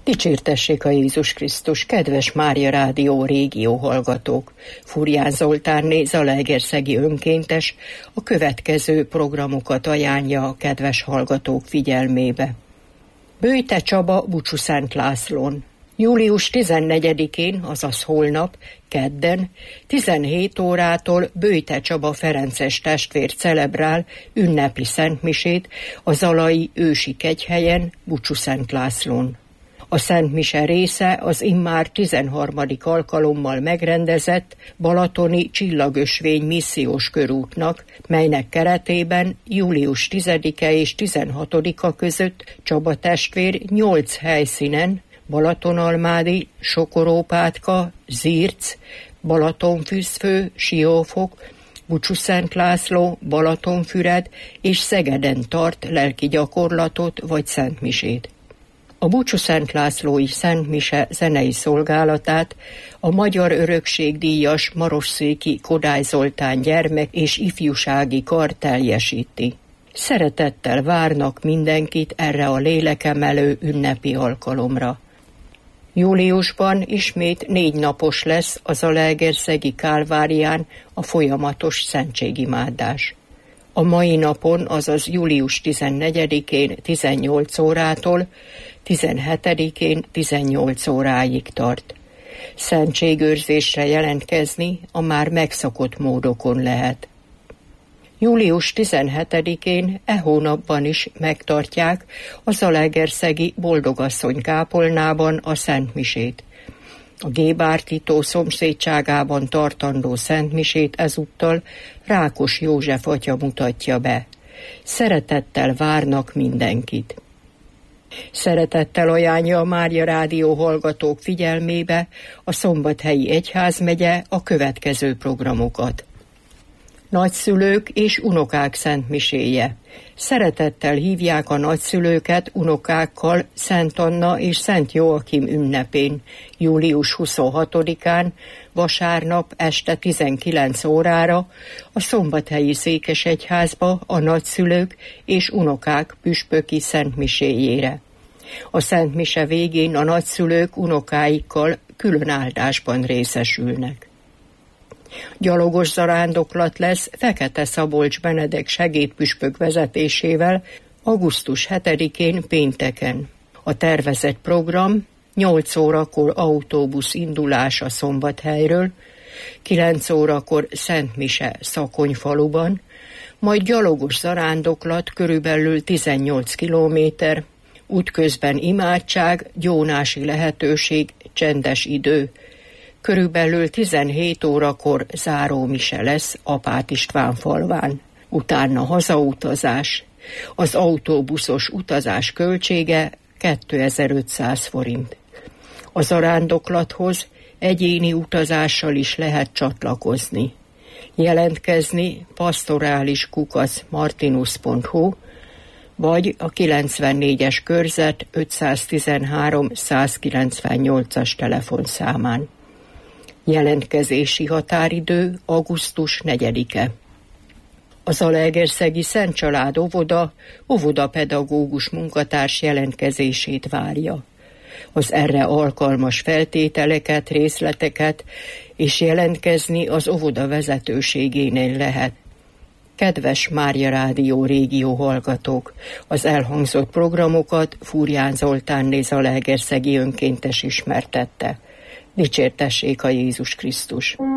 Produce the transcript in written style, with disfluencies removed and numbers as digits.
Dicsértessék a Jézus Krisztus, kedves Mária Rádió régió hallgatók! Furján Zoltánné, zalaegerszegi önkéntes a következő programokat ajánlja a kedves hallgatók figyelmébe. Böjte Csaba Bucsúszent Lászlón. Július 14-én, azaz holnap, kedden, 17 órától Böjte Csaba ferences testvér celebrál ünnepi szentmisét a zalai ősi kegyhelyen, Bucsúszent Lászlón. A szentmise része az immár 13. alkalommal megrendezett balatoni csillagösvény missziós körútnak, melynek keretében július 10-e és 16-a között Csaba testvér 8 helyszínen, Balatonalmádi, Sokorópátka, Zirc, Balatonfüszfő, Siófok, Bucsúszent László, Balatonfüred és Szegeden tart lelki gyakorlatot vagy szentmisét. A Bucsúszent Lászlói szentmise zenei szolgálatát a Magyar Örökség díjas Marosszéki Kodály Zoltán gyermek és ifjúsági kar teljesíti. Szeretettel várnak mindenkit erre a lélekemelő ünnepi alkalomra. Júliusban ismét 4 napos lesz a zalaegerszegi Kálvárián a folyamatos szentségimádás. A mai napon, azaz július 14-én 18 órától, 17-én 18 óráig tart. Szentségőrzésre jelentkezni a már megszokott módokon lehet. Július 17-én hónapban is megtartják a zalaegerszegi Boldogasszony kápolnában a szentmisét. A Gébártító szomszédságában tartandó szentmisét ezúttal Rákos József atya mutatja be. Szeretettel várnak mindenkit. Szeretettel ajánlja a Mária Rádió hallgatók figyelmébe a Szombathelyi Egyházmegye a következő programokat. Nagyszülők és unokák szentmiséje. Szeretettel hívják a nagyszülőket unokákkal Szent Anna és Szent Joakim ünnepén, július 26-án, vasárnap este 19 órára a Szombathelyi Székesegyházba a nagyszülők és unokák püspöki szentmiséjére. A szentmise végén a nagyszülők unokáikkal külön áldásban részesülnek. Gyalogos zarándoklat lesz Fekete Szabolcs Benedek segédpüspök vezetésével augusztus 7-én pénteken. A tervezett program 8 órakor autóbusz indulás a Szombathelyről, 9 órakor szentmise Szakonyfaluban, majd gyalogos zarándoklat körülbelül 18 kilométer, útközben imádság, gyónási lehetőség, csendes idő. Körülbelül 17 órakor zárómise lesz Apát István falván. Utána hazautazás. Az autóbuszos utazás költsége 2500 forint. A zarándoklathoz egyéni utazással is lehet csatlakozni. Jelentkezni pastorális@martinus.hu vagy a 94-es körzet 513 198-as telefonszámán. Jelentkezési határidő augusztus 4-e. A zalaegerszegi Szent Család óvodapedagógus munkatárs jelentkezését várja. Az erre alkalmas feltételeket, részleteket és jelentkezni az óvoda vezetőségénél lehet. Kedves Mária Rádió régió hallgatók, az elhangzott programokat Furján Zoltánné zalaegerszegi önkéntes ismertette. Dicsértessék a Jézus Krisztus!